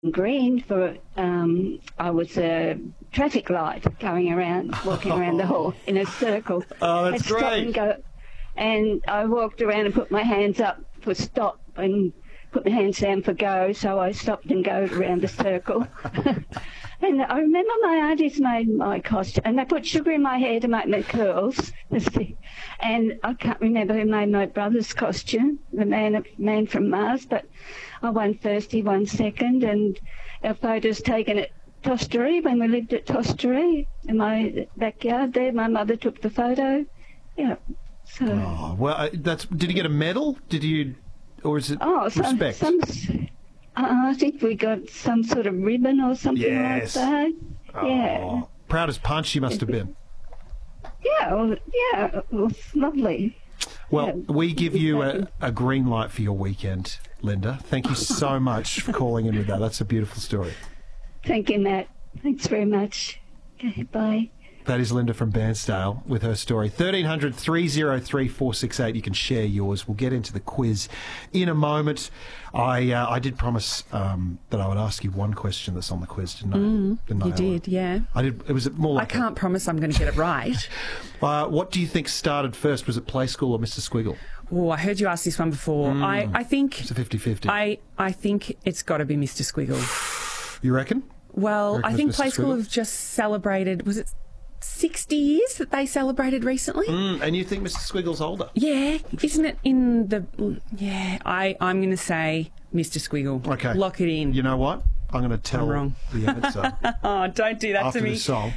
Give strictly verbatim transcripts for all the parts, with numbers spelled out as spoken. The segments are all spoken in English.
green for, um, I was a traffic light going around, walking around the hall in a circle. Oh, that's I'd stop great. And, go, and I walked around and put my hands up for stop and put my hands down for go, so I stopped and go around the circle. And I remember my aunties made my costume, and they put sugar in my hair to make my curls. And I can't remember who made my brother's costume, the man man from Mars, but I won first, he won second, and our photos taken at Tostery when we lived at Tostery in my backyard there. My mother took the photo. Yeah. So. Oh, well, uh, that's. Did you get a medal? Did you, or is it oh, some, respect? Some, uh, I think we got some sort of ribbon or something Yes. like that. Oh, Yeah. proud as punch you must have been. Yeah, well, yeah, it was lovely. Well, Yeah. we give you a, a green light for your weekend, Linda. Thank you so much for calling in with that. That's a beautiful story. Thank you, Matt. Thanks very much. Okay, bye. That is Linda from Bairnsdale with her story. thirteen hundred, three oh three, four six eight. You can share yours. We'll get into the quiz in a moment. I uh, I did promise um, that I would ask you one question that's on the quiz, didn't I? Mm, didn't you I, did, yeah. I did. It was more like I can't promise I'm going to get it right. uh, what do you think started first? Was it Play School or Mister Squiggle? Oh, I heard you ask this one before. Mm. I, I think It's a fifty-fifty. I, I think it's got to be Mister Squiggle. You reckon? Well, reckon I it's think Mister Play School Squiggle? have just celebrated, was it sixty years that they celebrated recently? Mm, and you think Mister Squiggle's older? Yeah, isn't it in the... Yeah, I, I'm going to say Mister Squiggle. Okay. Lock it in. You know what? I'm going to tell I'm wrong. the answer Oh, don't do that after to me. the song.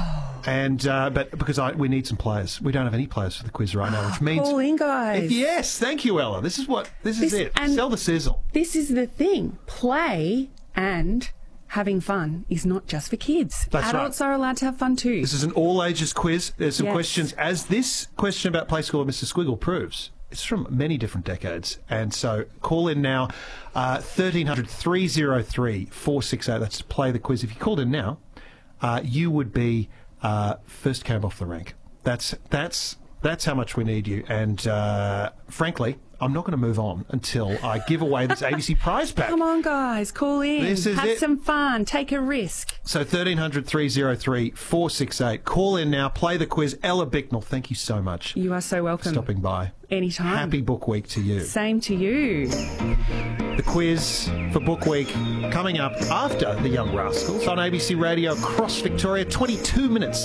And uh, but because I, we need some players, we don't have any players for the quiz right now, which means Call in, guys. yes, thank you, Ella. This is what this is This- it. and- Sell the sizzle. This is the thing. Play and having fun is not just for kids. That's right. Adults are allowed to have fun too. This is an all ages quiz. There's some Yes. questions, as this question about Play School of Mister Squiggle proves. It's from many different decades. And so call in now, uh, thirteen hundred, three oh three, four six eight. That's to play the quiz. If you called in now, uh, you would be uh, first cab off the rank. That's that's that's how much we need you. And uh, frankly, I'm not going to move on until I give away this A B C prize pack. Come on, guys, call in. This is have it. some fun. Take a risk. So thirteen hundred, three oh three, four six eight. Call in now. Play the quiz. Ella Bicknell, thank you so much You are so for welcome. stopping by. Anytime. Happy Book Week to you. Same to you. The quiz for Book Week coming up after The Young Rascals on A B C Radio across Victoria. twenty-two minutes